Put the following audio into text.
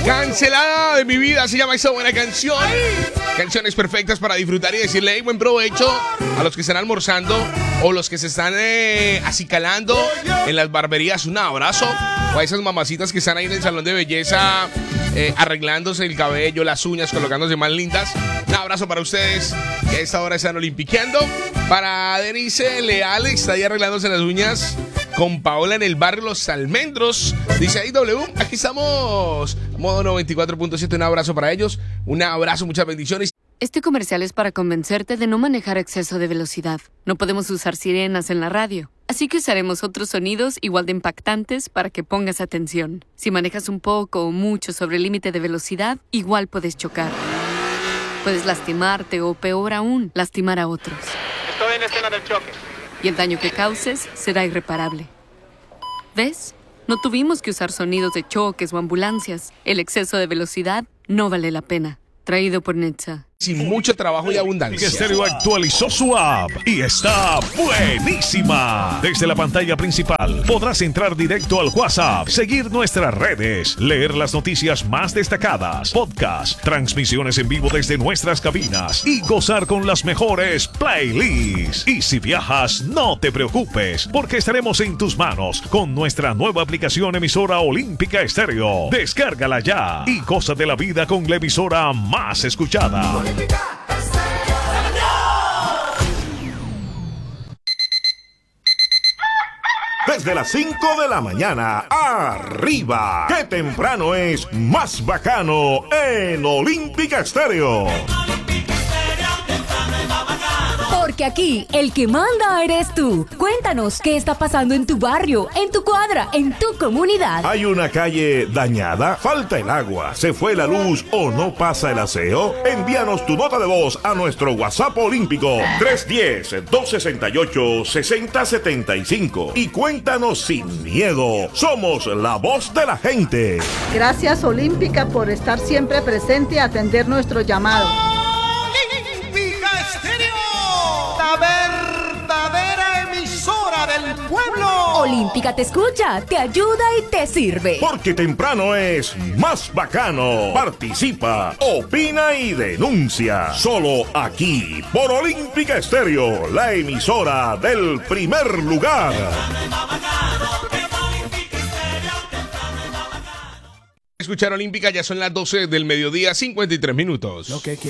Cancelada de mi vida se llama esa buena canción. Canciones perfectas para disfrutar y decirle hey, buen provecho a los que están almorzando o los que se están acicalando en las barberías. Un abrazo. O a esas mamacitas que están ahí en el salón de belleza arreglándose el cabello, las uñas, colocándose más lindas. Un abrazo para ustedes que a esta hora están olimpiqueando. Para Denise Leal, está ahí arreglándose las uñas con Paola en el barrio Los Almendros. Dice ahí W, aquí estamos. Modo 94.7, un abrazo para ellos. Un abrazo, muchas bendiciones. Este comercial es para convencerte de no manejar a exceso de velocidad. No podemos usar sirenas en la radio, así que usaremos otros sonidos igual de impactantes para que pongas atención. Si manejas un poco o mucho sobre el límite de velocidad, igual puedes chocar. Puedes lastimarte o, peor aún, lastimar a otros. Estoy en la escena del choque. Y el daño que causes será irreparable. ¿Ves? No tuvimos que usar sonidos de choques o ambulancias. El exceso de velocidad no vale la pena. Traído por Netza. Sin mucho trabajo y abundancia. Estéreo actualizó su app y está buenísima. Desde la pantalla principal podrás entrar directo al WhatsApp, seguir nuestras redes, leer las noticias más destacadas, podcast, transmisiones en vivo desde nuestras cabinas y gozar con las mejores playlists. Y si viajas, no te preocupes, porque estaremos en tus manos con nuestra nueva aplicación emisora Olímpica Estéreo. Descárgala ya y goza de la vida con la emisora más escuchada. Desde las 5 de la mañana, arriba. ¡Qué temprano es más bacano en Olímpica Estéreo! Porque aquí el que manda eres tú. Cuéntanos qué está pasando en tu barrio, en tu cuadra, en tu comunidad. ¿Hay una calle dañada? ¿Falta el agua? ¿Se fue la luz o no pasa el aseo? Envíanos tu nota de voz a nuestro WhatsApp olímpico 310-268-6075 y cuéntanos sin miedo. Somos la voz de la gente. Gracias Olímpica por estar siempre presente y atender nuestro llamado. Olímpica Estéreo, la verdadera emisora del pueblo. Olímpica te escucha, te ayuda y te sirve. Porque temprano es más bacano. Participa, opina y denuncia. Solo aquí, por Olímpica Estéreo, la emisora del primer lugar. Escuchar Olímpica, ya son las 12 del mediodía, 53 minutos.